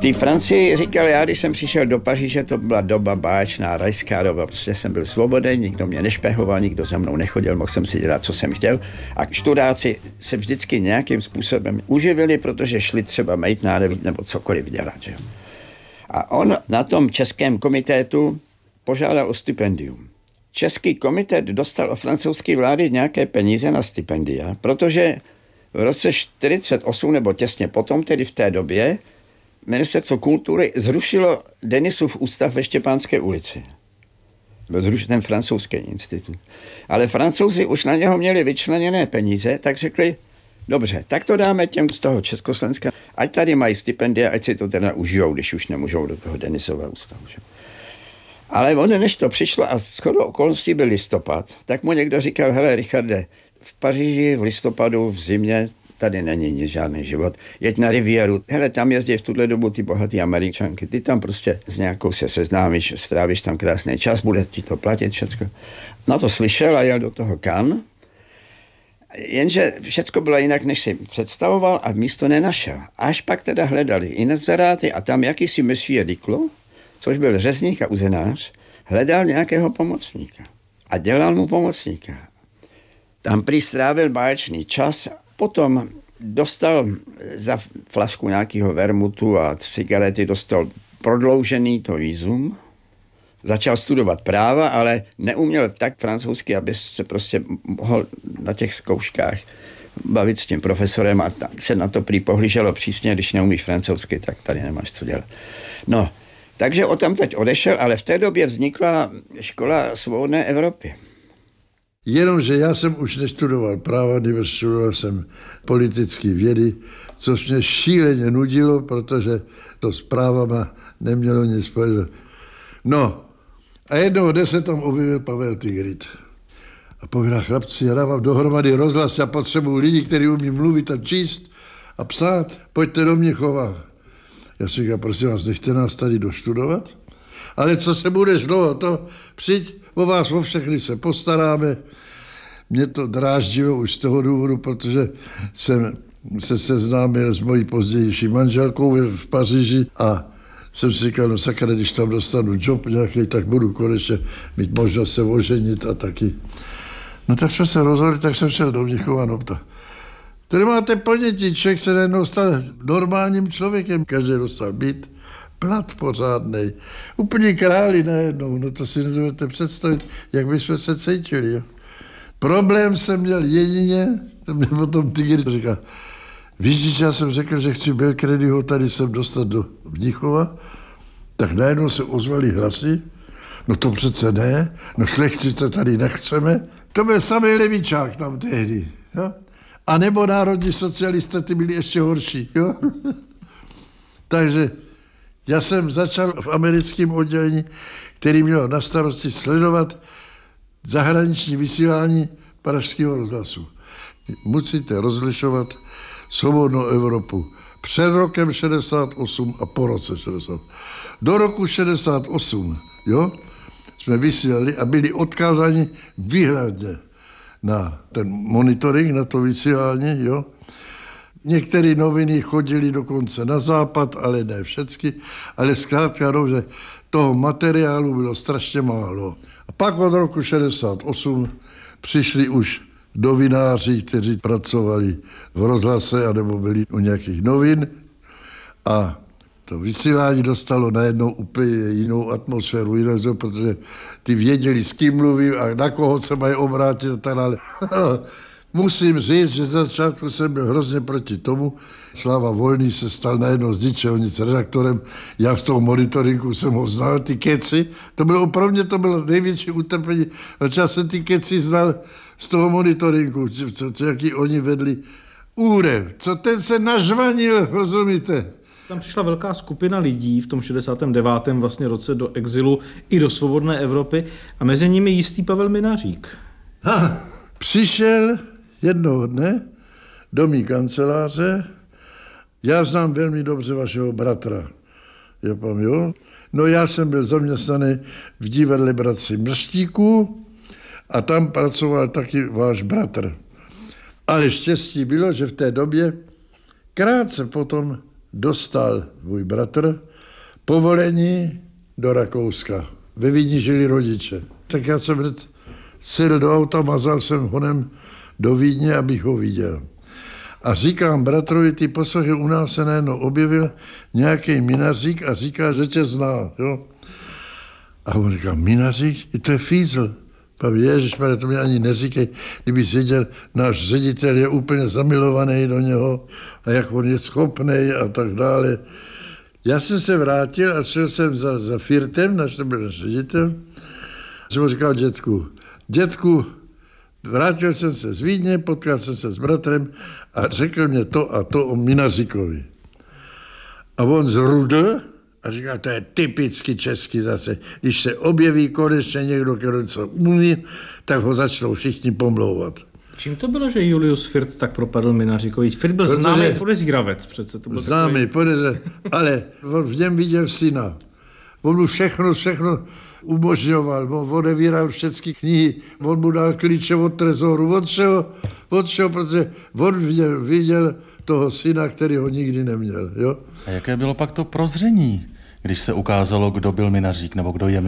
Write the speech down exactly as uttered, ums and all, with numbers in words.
té Francii říkal, já když jsem přišel do Paříže, to byla doba báječná, rajská doba, prostě jsem byl svobodný, nikdo mě nešpehoval, nikdo za mnou nechodil, mohl jsem si dělat, co jsem chtěl. A študáci se vždycky nějakým způsobem uživili, protože šli třeba mejt nádevít nebo cokoliv dělat. Že? A on na tom českém komitétu požádal o stipendium. Český komitét dostal od francouzské vlády nějaké peníze na stipendia, protože v roce čtyřicet osm nebo těsně potom, tedy v té době, Ministerstvo kultury zrušilo Denisův ústav ve Štěpánské ulici. Byl zrušen ten francouzský institut. Ale Francouzi už na něho měli vyčleněné peníze, tak řekli, dobře, tak to dáme těm z toho Československa, ať tady mají stipendia, ať si to teda užijou, když už nemůžou do toho Denisova ústavu. Že? Ale ono, než to přišlo a shodou okolností byl listopad, tak mu někdo říkal, hele Richarde, v Paříži v listopadu, v zimě, tady není nic, žádný život. Jeď na Rivieru. Hele, tam jezdí v tuhle dobu ty bohatý Američanky. Ty tam prostě s nějakou se seznámíš, strávíš tam krásný čas, bude ti to platit všecko. No to slyšel a jel do toho Cannes. Jenže všecko bylo jinak, než si představoval a místo nenašel. Až pak teda hledali inzeráty a tam jakýsi monsieur Diclo, což byl řezník a uzenář, hledal nějakého pomocníka. A dělal mu pomocníka. Tam prý strávil báječný čas. Potom dostal za flašku nějakého vermutu a cigarety, dostal prodloužený to vízum. Začal studovat práva, ale neuměl tak francouzsky, aby se prostě mohl na těch zkouškách bavit s tím profesorem a se na to prý pohlíželo přísně, když neumíš francouzsky, tak tady nemáš co dělat. No, takže o tam teď odešel, ale v té době vznikla škola svobodné Evropy. Jenomže já jsem už nestudoval práva, studoval jsem politické vědy, což mě šíleně nudilo, protože to s právama nemělo nic spojit. No, a jednoho dne se tam objevil Pavel Tigrit. A povídá, chlapci, já dávám dohromady rozhlas, já potřebuji lidi, kteří umí mluvit a číst a psát, pojďte do Mnichova. Já si říkám, prosím vás, nechte nás tady doštudovat? Ale co se budeš dlouho, to přijď, o vás, o všechny se postaráme. Mě to dráždilo už z toho důvodu, protože jsem se seznámil s mojí pozdější manželkou v Paříži a jsem si říkal, no sakra, když tam dostanu job nějaký, tak budu konečně mít možnost se oženit a taky. No tak jsme se rozhodli, tak jsem šel do Mnichova, no to. To nemáte ponětí, člověk se najednou stal normálním člověkem, každý dostal byt, plat pořádnej, úplně králi najednou, no to si nedovedete představit, jak bychom se cítili, jo. Problém jsem měl jedině, to mě potom Tigr říká, víš, já jsem řekl, že chci Belcredyho tady sem dostat do Mnichova, tak najednou se ozvaly hlasy, no to přece ne, no šlechci to tady nechceme, to byl samý levičák tam tehdy, jo. A nebo národní socialisté, ty byli ještě horší, jo. Takže já jsem začal v americkém oddělení, který měl na starosti sledovat zahraniční vysílání Pražského rozhlasu. Musíte rozlišovat svobodnou Evropu před rokem šedesát osm a po roce šedesát osm. Do roku šedesát osm, jo, jsme vysílali a byli odkázáni výhradně na ten monitoring, na to vysílání, jo. Některé noviny chodily dokonce na západ, ale ne všechny, ale zkrátka, že toho materiálu bylo strašně málo. A pak od roku šedesát osm přišli už novináři, kteří pracovali v rozhlase anebo byli u nějakých novin a to vysílání dostalo najednou úplně jinou atmosféru, jinou, protože ty věděli, s kým mluví a na koho se mají obrátit a tak dále. Musím říct, že za začátku jsem byl hrozně proti tomu. Slava Volný se stal najednou z ničeho nic redaktorem. Já z toho monitoringu jsem ho znal, ty keci. To bylo pro mě to bylo největší utrpení. Začal jsem ty keci znal z toho monitoringu, co, co jaký oni vedli. Úrev, co ten se nažvanil, rozumíte? Tam přišla velká skupina lidí v tom šedesátém devátém vlastně roce do exilu i do svobodné Evropy a mezi nimi jistý Pavel Minařík. Ha, přišel jednoho dne do mý kanceláře. Já znám velmi dobře vašeho bratra. Já pám, jo? No já jsem byl zaměstnaný v divadle bratři Mrstíků a tam pracoval taky váš bratr. Ale štěstí bylo, že v té době krátce potom dostal můj bratr povolení do Rakouska. Ve Vídni žili rodiče. Tak já jsem hned sedl do auta, mazal jsem honem do Vídně, abych ho viděl. A říkám bratrovi, ty poslechy, u nás se najednou objevil nějaký minařík a říká, že tě zná. Jo? A on říká, minařík? I to je Fízl. Ježišmarja, to mě ani neříkej, kdyby věděl, náš ředitel je úplně zamilovaný do něho a jak on je schopný a tak dále. Já jsem se vrátil a šel jsem za, za Firtem, naš to byl ředitel, jsem mu říkal dětku, dětku, vrátil jsem se z Vídně, potkal jsem se s bratrem a řekl mě to a to o Minaříkovi. A on zrudl a říkal, to je typicky český zase. Když se objeví konečně někdo, kdo něco umí, tak ho začnou všichni pomlouvat. Čím to bylo, že Julius Firt tak propadl Minaříkovi? Firt byl známý podezíravec přece. To byl známý takový... podezíravec, ale on v něm viděl syna. On mu všechno, všechno umožňoval, on odevíral všechny knihy, on mu dal klíče od trezoru, od čeho, od čeho, protože on viděl, viděl toho syna, který ho nikdy neměl. Jo? A jaké bylo pak to prozření, když se ukázalo, kdo byl Minařík nebo kdo je